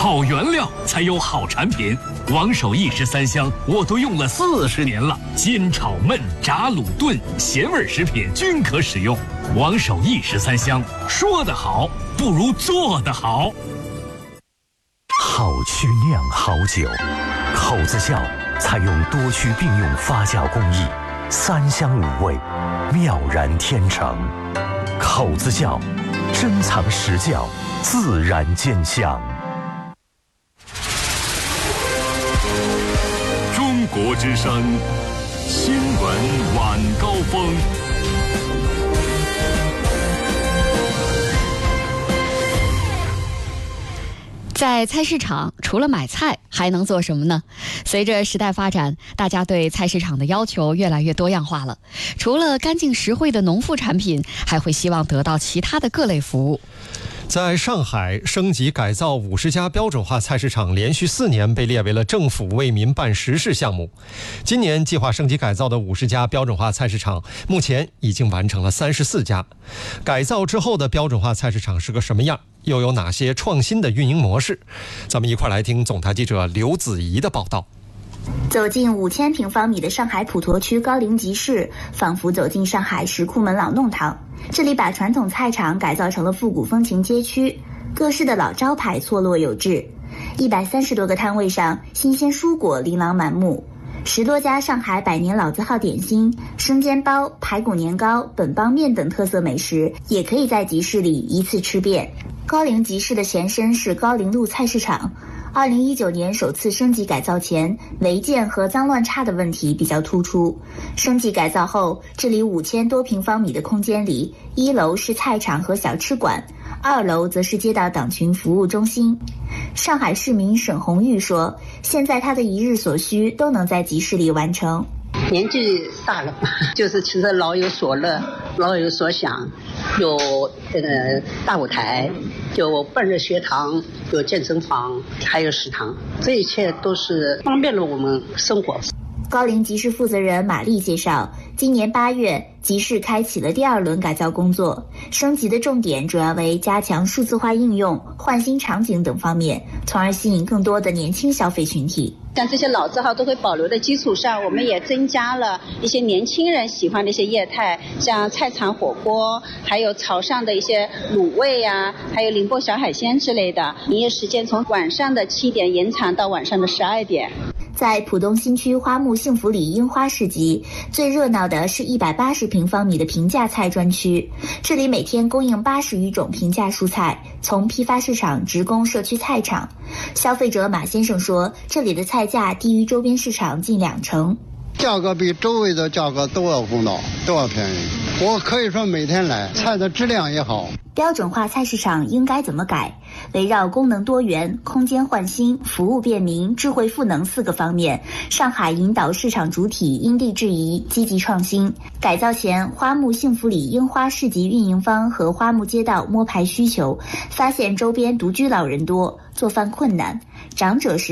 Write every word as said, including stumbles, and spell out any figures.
好原料才有好产品。王守义十三香我都用了四十年了，煎炒焖炸卤炖咸味食品均可使用。王守义十三香，说得好不如做得好。 好曲酿好酒，口子窖采用多区并用发酵工艺，三香五味，妙然天成。口子窖，珍藏实窖，自然见香。 中国之声新闻晚高峰。 在菜市场，除了买菜，还能做什么呢？随着时代发展，大家对菜市场的要求越来越多样化了。除了干净实惠的农副产品，还会希望得到其他的各类服务。 在上海，升级改造五十家标准化菜市场连续四年被列为了政府为民办实事项目。今年计划升级改造的五十家标准化菜市场，目前已经完成了三十四家。改造之后的标准化菜市场是个什么样？又有哪些创新的运营模式？咱们一块来听总台记者刘子怡的报道。 走进五千平方米的上海普陀区高陵集市，仿佛走进上海石库门老弄堂。这里把传统菜场改造成了复古风情街区，各式的老招牌错落有致。一百三十多个摊位上，新鲜蔬果琳琅满目。十多家上海百年老字号点心、生煎包、排骨年糕、本帮面等特色美食，也可以在集市里一次吃遍。高陵集市的前身是高陵路菜市场。二零一九年首次升级改造前，违建和脏乱差的问题比较突出。升级改造后，这里五千多平方米的空间里，一楼是菜场和小吃馆，二楼则是街道党群服务中心。上海市民沈红玉说，现在他的一日所需都能在集市里完成。 年纪大了嘛，就是其实老有所乐，老有所想，有这个大舞台，有半日学堂，有健身房，还有食堂，这一切都是方便了我们生活。 高陵集市负责人马丽介绍，今年八月，集市开启了第二轮改造工作，升级的重点主要为加强数字化应用、换新场景等方面，从而吸引更多的年轻消费群体。 像这些老字号都会保留的基础上，我们也增加了一些年轻人喜欢的一些业态，像菜场火锅，还有潮汕的一些卤味呀、啊，还有宁波小海鲜之类的。营业时间从晚上的七点延长到晚上的十二点。 在浦东新区花木幸福里樱花市集，最热闹的是一百八十平方米的平价菜专区。这里每天供应八十余种平价蔬菜，从批发市场直供社区菜场。消费者马先生说，这里的菜价低于周边市场近两成， 价格比周围的价格都要公道，都要便宜。我可以说每天来，菜的质量也好。 标准化菜市场应该怎么改？围绕功能多元、空间焕新、服务便民、智慧赋能四个方面，上海引导市场主体因地制宜，积极创新。改造前，花木幸福里樱花市集运营方和花木街道摸排需求，发现周边独居老人多，做饭困难，长者时